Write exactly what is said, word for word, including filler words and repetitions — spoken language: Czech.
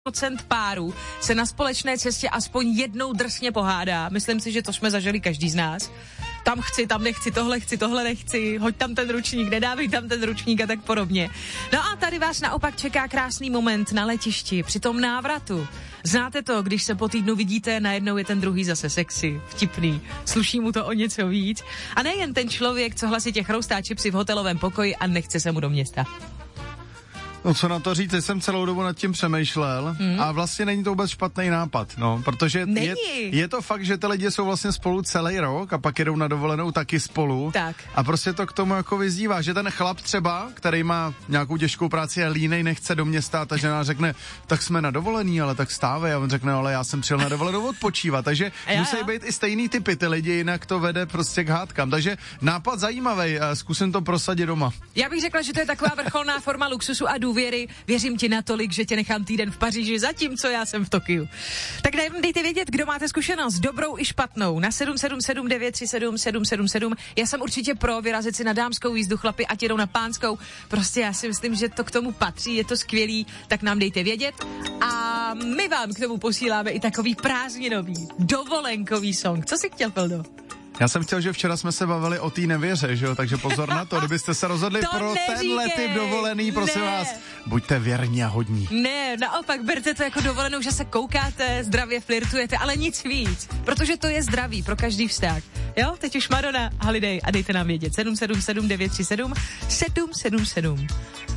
procent párů se na společné cestě aspoň jednou drsně pohádá. Myslím si, že to jsme zažili každý z nás. Tam chci, tam nechci, tohle chci, tohle nechci, hoď tam ten ručník, nedávej tam ten ručník a tak podobně. No a tady vás naopak čeká krásný moment na letišti, při tom návratu. Znáte to, když se po týdnu vidíte, najednou je ten druhý zase sexy, vtipný, sluší mu to o něco víc. A nejen ten člověk, co hlasitě chroustá čipsy v hotelovém pokoji a nechce se mu do města. No co na to říct, jsem celou dobu nad tím přemýšlel hmm. a vlastně není to vůbec špatný nápad, no, protože je, je to fakt, že ty lidi jsou vlastně spolu celý rok a pak jedou na dovolenou taky spolu tak. A prostě to k tomu jako vyzývá, že ten chlap třeba, který má nějakou těžkou práci a línej, nechce do města, ta žena řekne, tak jsme na dovolený, ale tak stávej, a on řekne, ale já jsem přijel na dovolenou odpočívat, takže já, musí já. být i stejný typy ty lidi, jinak to vede prostě k hádkám, takže nápad zajímavý, zkusím to prosadit doma. Já bych řekla, že to je taková vrcholná forma luxusu a důvěry. Věřím ti natolik, že tě nechám týden v Paříži, zatímco já jsem v Tokiu. Tak dejte vědět, kdo máte zkušenost, dobrou i špatnou, na sedm sedm sedm devět tři sedm sedm sedm sedm. Já jsem určitě pro vyrazit si na dámskou jízdu, chlapi, ať jedou na pánskou. Prostě já si myslím, že to k tomu patří, je to skvělý, tak nám dejte vědět. A my vám k tomu posíláme i takový prázdninový, dovolenkový song. Co jsi chtěl, Pildo? Já jsem chtěl, že včera jsme se bavili o té nevěře, že jo, takže pozor na to, kdybyste se rozhodli to pro neříkej, tenhle typ dovolený, prosím ne. vás, buďte věrní a hodní. Ne, naopak berte to jako dovolenou, že se koukáte, zdravě flirtujete, ale nic víc, protože to je zdraví pro každý vztah. Jo, teď už Madonna, Holiday a dejte nám vědět sedm sedm sedm devět tři sedm sedm sedm sedm.